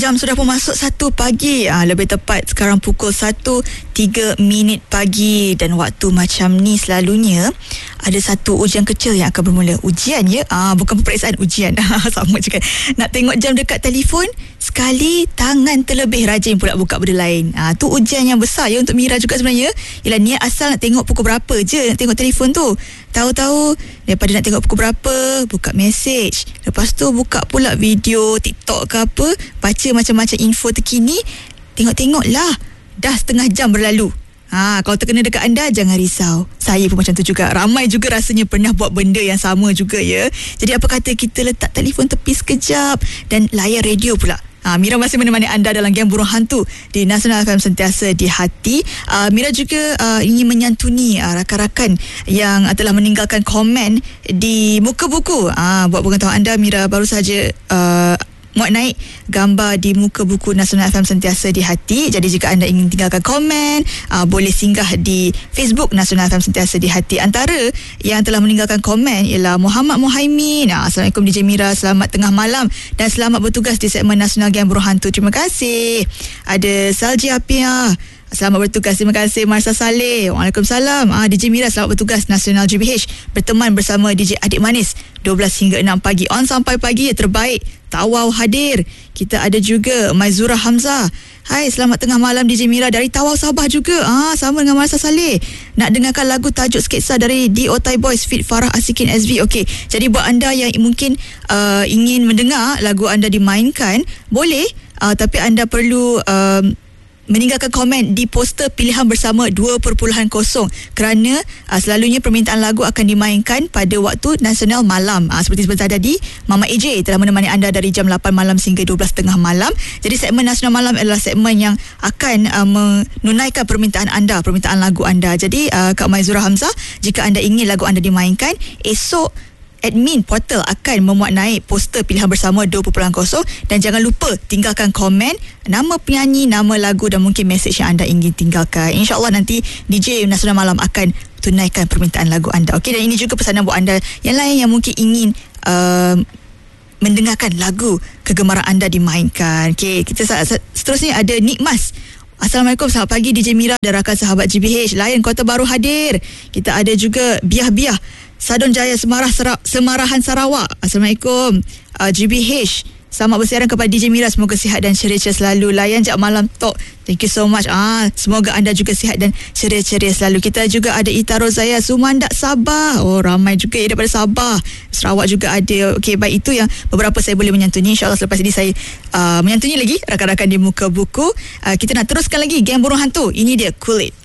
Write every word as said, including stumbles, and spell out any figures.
Jam sudah pun masuk satu pagi. Ah, lebih tepat sekarang pukul satu tiga minit pagi. Dan waktu macam ni selalunya ada satu ujian kecil yang akan bermula. Ujian ya? Ah, bukan peperiksaan, ujian. Sama je kan. Nak tengok jam dekat telefon, sekali tangan terlebih rajin pula buka benda lain. Ah, tu ujian yang besar ya untuk Mira juga sebenarnya. Ialah niat asal nak tengok pukul berapa je nak tengok telefon tu. Tahu-tahu daripada nak tengok pukul berapa, buka mesej. Lepas tu buka pula video TikTok ke apa, baca macam-macam info terkini. Tengok-tengok lah, dah setengah jam berlalu. Ha, kalau terkena dekat anda, jangan risau. Saya pun macam tu juga. Ramai juga rasanya pernah buat benda yang sama juga ya. Jadi apa kata kita letak telefon tepi sekejap dan layan radio pula. Ha, Mira masih menemani anda dalam Geng Burung Hantu di Nasional F M Sentiasa di Hati. uh, Mira juga uh, ingin menyantuni uh, rakan-rakan yang uh, telah meninggalkan komen di muka buku. uh, Buat pengetahuan anda, Mira baru saja uh, muat naik gambar di muka buku Nasional F M Sentiasa di Hati. Jadi jika anda ingin tinggalkan komen, uh, boleh singgah di Facebook Nasional F M Sentiasa di Hati. Antara yang telah meninggalkan komen ialah Muhammad Muhaimin. uh, Assalamualaikum D J Mira, selamat tengah malam dan selamat bertugas di segmen Nasional Geng Burung Hantu. Terima kasih. Ada Salji Apia, selamat bertugas. Terima kasih. Marsa Saleh, Waalaikumsalam. Ah, D J Mira, selamat bertugas Nasional G B H. Berteman bersama D J Adik Manis dua belas hingga enam pagi. On sampai pagi ya, terbaik. Tawau hadir. Kita ada juga Maizura Hamzah. Hai, selamat tengah malam D J Mira dari Tawau Sabah juga. Ah, sama dengan Marsa Saleh. Nak dengarkan lagu tajuk sketsa dari D O Thai Boys feat Farah Asikin S V. Okey, jadi buat anda yang mungkin uh, ingin mendengar lagu anda dimainkan, boleh. Uh, tapi anda perlu uh, meninggalkan komen di poster pilihan bersama dua perpuluhan kosong kerana uh, selalunya permintaan lagu akan dimainkan pada waktu nasional malam. Uh, seperti sebentar tadi, Mama A J telah menemani anda dari jam lapan malam sehingga dua belas tengah malam. Jadi segmen nasional malam adalah segmen yang akan uh, menunaikan permintaan anda, permintaan lagu anda. Jadi uh, Kak Maizura Hamzah, jika anda ingin lagu anda dimainkan, esok admin portal akan memuat naik poster pilihan bersama dua perpuluhan kosong dan jangan lupa tinggalkan komen, nama penyanyi, nama lagu dan mungkin mesej yang anda ingin tinggalkan. InsyaAllah nanti D J Nasional Malam akan tunaikan permintaan lagu anda. Okey, dan ini juga pesanan buat anda yang lain yang mungkin ingin uh, mendengarkan lagu kegemaran anda dimainkan. Okey, kita seterusnya ada Nikmas. Assalamualaikum, selamat pagi D J Mira dan rakan sahabat G B H. Layan Kota Baru hadir. Kita ada juga Biah-Biah Sadon Jaya Semarah Sera- Semarahan Sarawak. Assalamualaikum uh, G B H. Selamat bersiaran kepada D J Mira. Semoga sihat dan ceria-ceria selalu. Layan Jap Malam Talk. Thank you so much. Ah, semoga anda juga sihat dan ceria-ceria selalu. Kita juga ada Ita Rozaya Sumandak Sabah. Oh, ramai juga ya daripada Sabah. Sarawak juga ada. Okey, baik, itu yang beberapa saya boleh menyantuni. InsyaAllah selepas ini saya uh, menyantuni lagi rakan-rakan di muka buku. Uh, kita nak teruskan lagi Geng Burung Hantu. Ini dia Cool It.